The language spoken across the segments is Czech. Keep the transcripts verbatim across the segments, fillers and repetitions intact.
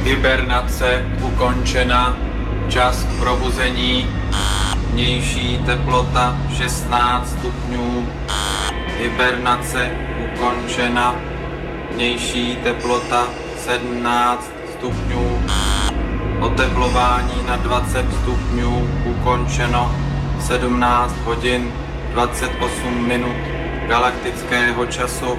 Hibernace ukončena. Čas k probuzení. Vnější teplota šestnáct stupňů. Hibernace ukončena. Vnější teplota sedmnáct stupňů. Oteplování na dvacet stupňů ukončeno. sedmnáct hodin dvacet osm minut galaktického času.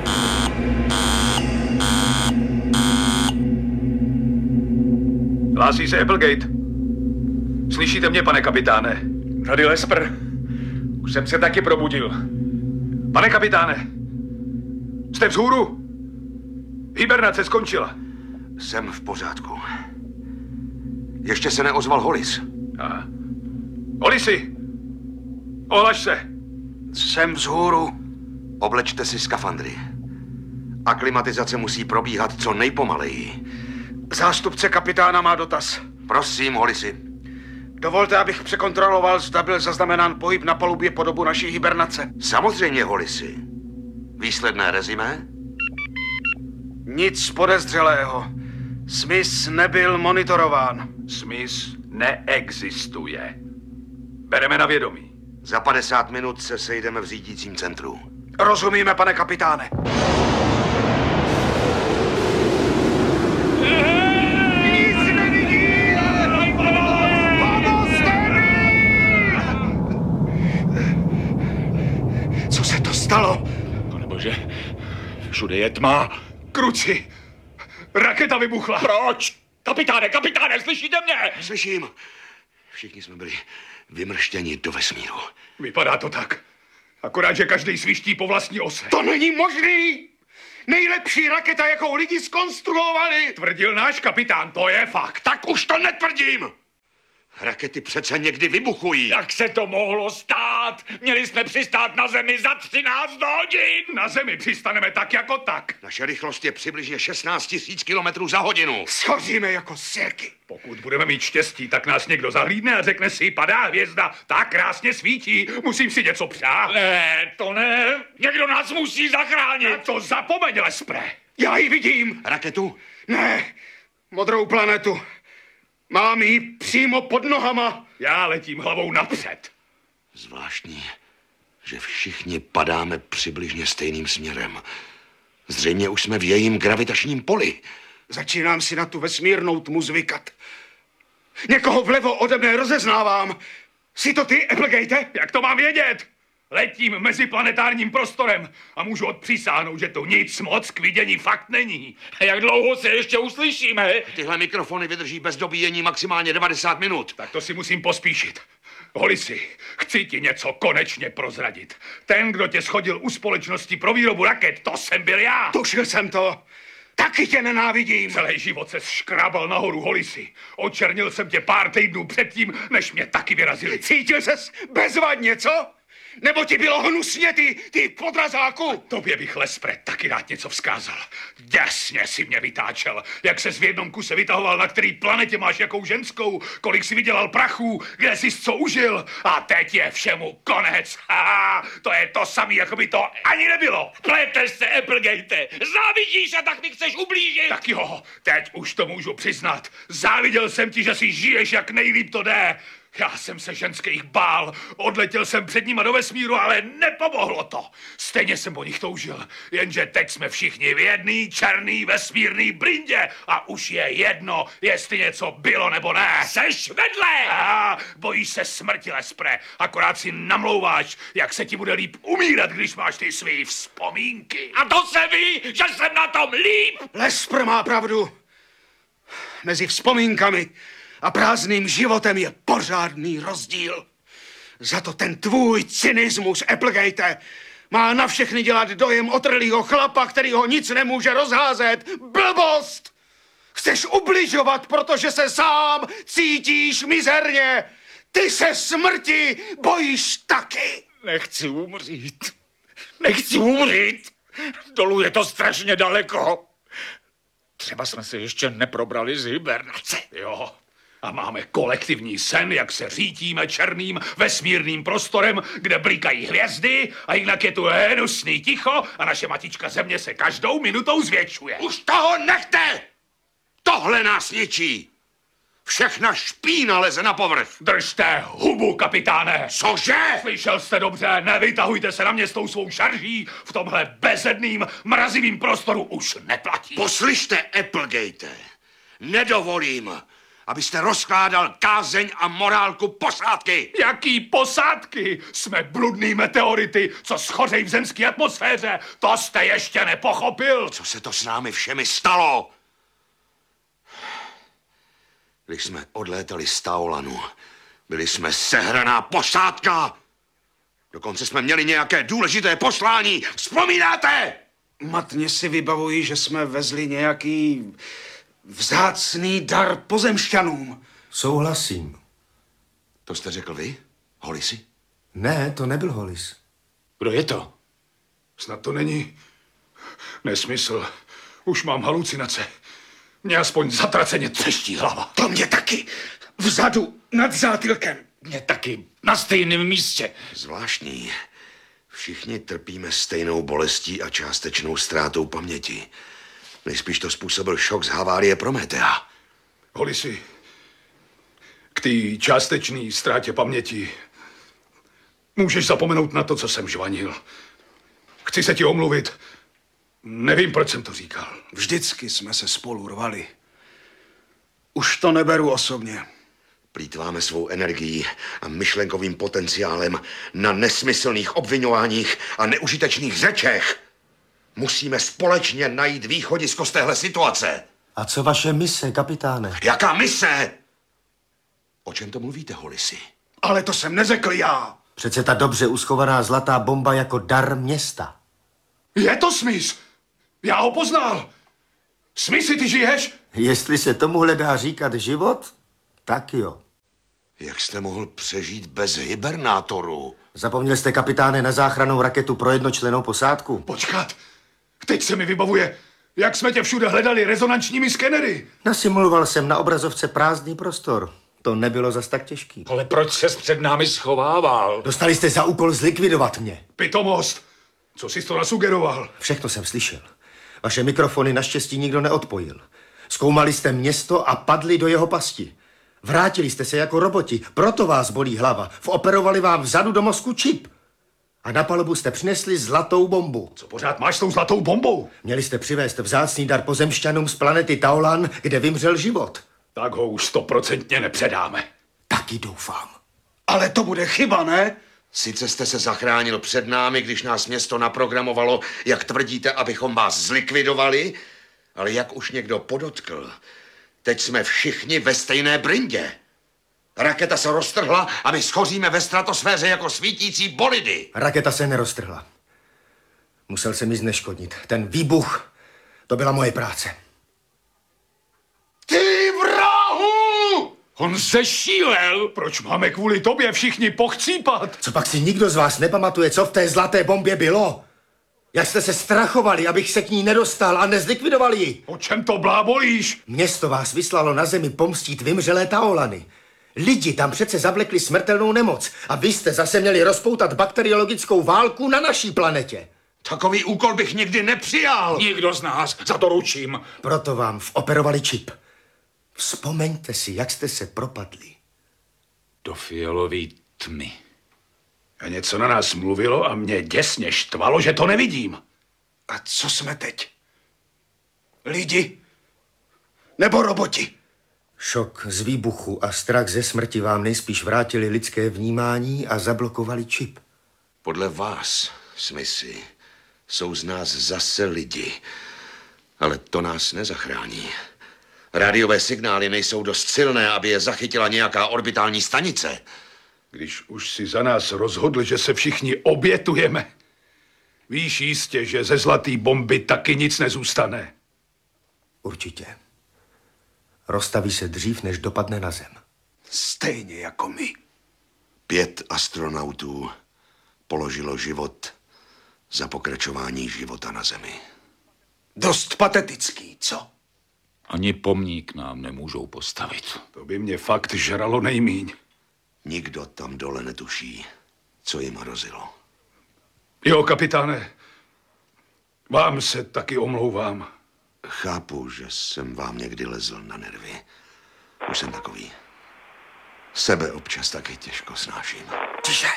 Hlásí se Applegate. Slyšíte mě, pane kapitáne? Tady Lesper. Už jsem se taky probudil. Pane kapitáne, jste vzhůru? Hibernace skončila. Jsem v pořádku. Ještě se neozval Hollis. Aha. Hollisi, ohlaš se. Jsem vzhůru. Oblečte si skafandry. Aklimatizace musí probíhat co nejpomaleji. Zástupce kapitána má dotaz. Prosím, Hollisi. Dovolte, abych překontroloval, zda byl zaznamenán pohyb na palubě po dobu naší hibernace. Samozřejmě, Hollisi. Výsledné rezimé? Nic podezřelého. Smith nebyl monitorován. Smith neexistuje. Bereme na vědomí. Za padesát minut se sejdeme v řídícím centru. Rozumíme, pane kapitáne. Nic nevidím! Pomozte mi! Co se to stalo? Panebože, všude je tma. Kruci, raketa vybuchla. Proč? Kapitáne, kapitáne, slyšíte mě? Slyším. Všichni jsme byli vymrštěni do vesmíru. Vypadá to tak. Akorát, že každý sviští po vlastní ose. To není možný! Nejlepší raketa, jakou lidi zkonstruovali! Tvrdil náš kapitán, to je fakt. Tak už to netvrdím! Rakety přece někdy vybuchují. Jak se to mohlo stát? Měli jsme přistát na Zemi za třináct hodin. Na Zemi přistaneme tak jako tak. Naše rychlost je přibližně šestnáct tisíc kilometrů za hodinu. Schoříme jako sirky. Pokud budeme mít štěstí, tak nás někdo zahlídne a řekne si, padá hvězda, tak krásně svítí, musím si něco přát. Ne, to ne. Někdo nás musí zachránit. Na to zapomeň, Lespre. Já ji vidím. Raketu? Ne, modrou planetu. Mám ji přímo pod nohama. Já letím hlavou napřed. Zvláštní, že všichni padáme přibližně stejným směrem. Zřejmě už jsme v jejím gravitačním poli. Začínám si na tu vesmírnou tmu zvykat. Někoho vlevo ode mne rozeznávám. Jsi to ty, Applegate? Jak to mám vědět? Letím meziplanetárním prostorem a můžu odpřísáhnout, že to nic moc k vidění fakt není. Jak dlouho se ještě uslyšíme? Tyhle mikrofony vydrží bez dobíjení maximálně devadesát minut. Tak to si musím pospíšit. Hollisi, chci ti něco konečně prozradit. Ten, kdo tě shodil u společnosti pro výrobu raket, to jsem byl já. Tušil jsem to. Taky tě nenávidím. Celý život se škrábal nahoru, Hollisi. Očernil jsem tě pár týdnů předtím, než mě taky vyrazili. Cítil ses bezvadně, co? Nebo ti bylo hnusně, ty, ty podrazáku? Tobě bych, Lespre, taky rád něco vzkázal. Děsně si mě vytáčel, jak ses v jednom kuse vytahoval, na který planetě máš jakou ženskou, kolik si vydělal prachů, kde jsi co užil. A teď je všemu konec. Haha, to je to samý, jako by to ani nebylo. Pleteš se, Applegate, závidíš a tak mi chceš ublížit. Tak jo, teď už to můžu přiznat. Záviděl jsem ti, že si žiješ, jak nejlíp to jde. Já jsem se ženských bál, odletěl jsem před nima do vesmíru, ale nepomohlo to. Stejně jsem po nich toužil, jenže teď jsme všichni v jedný černý vesmírný brindě a už je jedno, jestli něco bylo nebo ne. Seš vedle! A bojíš se smrti, Lespre, akorát si namlouváš, jak se ti bude líp umírat, když máš ty svý vzpomínky. A to se ví, že jsem na tom líp! Lespr má pravdu. Mezi vzpomínkami a prázdným životem je pořádný rozdíl. Za to ten tvůj cynismus, Applegate, má na všechny dělat dojem otrlýho chlapa, který ho nic nemůže rozházet. Blbost! Chceš ubližovat, protože se sám cítíš mizerně. Ty se smrti bojíš taky. Nechci umřít. Nechci umřít. Dolů je to strašně daleko. Třeba jsme se ještě neprobrali z hibernace. Jo. A máme kolektivní sen, jak se řítíme černým vesmírným prostorem, kde blikají hvězdy a jinak je tu hnusný ticho a naše matička Země se každou minutou zvětšuje. Už toho nechte! Tohle Tohle nás ničí. Všechna špína leze na povrch. Držte hubu, kapitáne! Cože? Slyšel jste dobře, nevytahujte se na mě s tou svou šarží. V tomhle bezedným, mrazivým prostoru už neplatí. Poslyšte, Applegate. Nedovolím, abyste rozkládal kázeň a morálku posádky. Jaký posádky? Jsme bludný meteority, co schořej v zemské atmosféře. To jste ještě nepochopil. Co se to s námi všemi stalo? Když jsme odlétali z Taolanu, byli jsme sehraná posádka. Dokonce jsme měli nějaké důležité poslání. Vzpomínáte? Matně si vybavuji, že jsme vezli nějaký vzácný dar pozemšťanům. Souhlasím. To jste řekl vy, Hollisi? Ne, to nebyl Hollis. Kdo je to? Snad to není nesmysl. Už mám halucinace. Mě aspoň zatraceně třeští hlava. To mě taky. Vzadu, nad zátylkem. Mě taky. Na stejném místě. Zvláštní. Všichni trpíme stejnou bolestí a částečnou ztrátou paměti. Nejspíš to způsobil šok z havárie Prometea. Hollisi, k té částečné ztrátě paměti můžeš zapomenout na to, co jsem žvanil. Chci se ti omluvit. Nevím, proč jsem to říkal. Vždycky jsme se spolu rvali. Už to neberu osobně. Plýtváme svou energií a myšlenkovým potenciálem na nesmyslných obvinováních a neužitečných řečech. Musíme společně najít východisko z téhle situace. A co vaše mise, kapitáne? Jaká mise? O čem to mluvíte, Hollisi? Ale to jsem neřekl já. Přece ta dobře uschovaná zlatá bomba jako dar města. Je to Smith. Já ho poznal. Smithy, ty žiješ? Jestli se tomuhle dá říkat život, tak jo. Jak jste mohl přežít bez hibernátoru? Zapomněl jste, kapitáne, na záchrannou raketu pro jednočlennou posádku? Počkat. Teď se mi vybavuje, jak jsme tě všude hledali rezonančními skenery. Nasimuloval jsem na obrazovce prázdný prostor. To nebylo zas tak těžký. Ale proč ses před námi schovával? Dostali jste za úkol zlikvidovat mě. Pitomost. Co jsi to nasugeroval? Všechno jsem slyšel. Vaše mikrofony naštěstí nikdo neodpojil. Zkoumali jste město a padli do jeho pasti. Vrátili jste se jako roboti, proto vás bolí hlava. Voperovali vám vzadu do mozku čip. A na palubu jste přinesli zlatou bombu. Co pořád máš s tou zlatou bombou? Měli jste přivést vzácný dar pozemšťanům z planety Taolan, kde vymřel život. Tak ho už stoprocentně nepředáme. Taky doufám. Ale to bude chyba, ne? Sice jste se zachránil před námi, když nás město naprogramovalo, jak tvrdíte, abychom vás zlikvidovali, ale jak už někdo podotkl, teď jsme všichni ve stejné brindě. Raketa se roztrhla a my schoříme ve stratosféře jako svítící bolidy. Raketa se neroztrhla. Musel jsem ji zneškodnit. Ten výbuch, to byla moje práce. Ty vrahu! On zešílel. Proč máme kvůli tobě všichni pochcípat? Co pak si nikdo z vás nepamatuje, co v té zlaté bombě bylo? Jak jste se strachovali, abych se k ní nedostal a nezlikvidoval ji? O čem to blábolíš? Město vás vyslalo na zemi pomstít vymřelé Taolany. Lidi tam přece zavlekli smrtelnou nemoc a vy jste zase měli rozpoutat bakteriologickou válku na naší planetě. Takový úkol bych nikdy nepřijal. Nikdo z nás, za to ručím. Proto vám voperovali čip. Vzpomeňte si, jak jste se propadli. Do fialový tmy. A něco na nás mluvilo a mě děsně štvalo, že to nevidím. A co jsme teď? Lidi? Nebo roboti? Šok z výbuchu a strach ze smrti vám nejspíš vrátili lidské vnímání a zablokovali čip. Podle vás, Smithy, jsou z nás zase lidi, ale to nás nezachrání. Rádiové signály nejsou dost silné, aby je zachytila nějaká orbitální stanice. Když už si za nás rozhodl, že se všichni obětujeme, víš jistě, že ze zlatý bomby taky nic nezůstane. Určitě. Roztaví se dřív, než dopadne na zem. Stejně jako my. Pět astronautů položilo život za pokračování života na Zemi. Dost patetický, co? Ani pomník nám nemůžou postavit. To by mě fakt žralo nejmíň. Nikdo tam dole netuší, co jim hrozilo. Jo, kapitáne, vám se taky omlouvám Chápu, že jsem vám někdy lezl na nervy. Už jsem takový. Sebe občas taky těžko snáším. Tiše!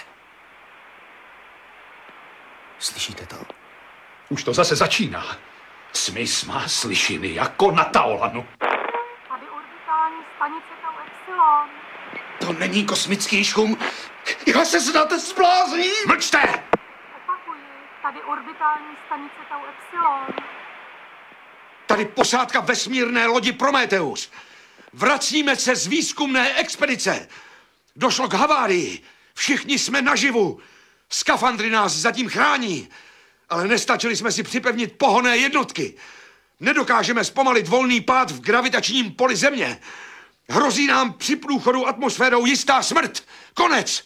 Slyšíte to? Už to zase začíná. Smys má slyšiny jako na Taolanu. Tady orbitální stanice Tau Epsilon. To není kosmický šum. Já se snad zblázním! Mlčte! Opakuji, tady orbitální stanice Tau Epsilon. Tady posádka vesmírné lodi Prometheus. Vracíme se z výzkumné expedice. Došlo k havárii. Všichni jsme naživu. Skafandry nás zatím chrání. Ale nestačili jsme si připevnit pohonné jednotky. Nedokážeme zpomalit volný pád v gravitačním poli Země. Hrozí nám při průchodu atmosférou jistá smrt. Konec.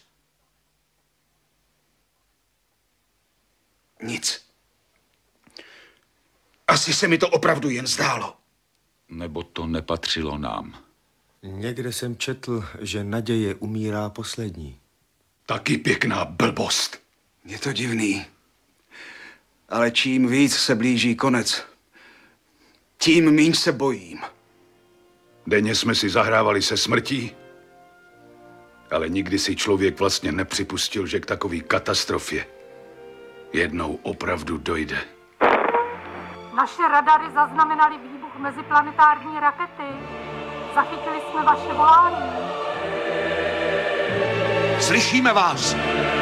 Nic. Asi se mi to opravdu jen zdálo. Nebo to nepatřilo nám. Někde jsem četl, že naděje umírá poslední. Taky pěkná blbost. Je to divný. Ale čím víc se blíží konec, tím míň se bojím. Denně jsme si zahrávali se smrtí, ale nikdy si člověk vlastně nepřipustil, že k takové katastrofě jednou opravdu dojde. Naše radary zaznamenaly výbuch meziplanetární rakety. Zachytili jsme vaše volání. Slyšíme vás.